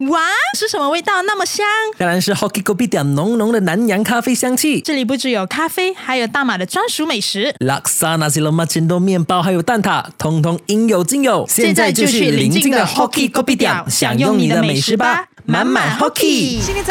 哇，是什么味道那么香？ 当然是 Hoki Kopitiam 浓浓的南洋咖啡香气。 这里不只有咖啡，还有大马的专属美食。 Laksa Nasi Lemak Cendol 面包还有蛋挞，通通应有尽有。 现在就去邻近的 Hoki Kopitiam 享用你的美食吧，满满 Hoki。 现在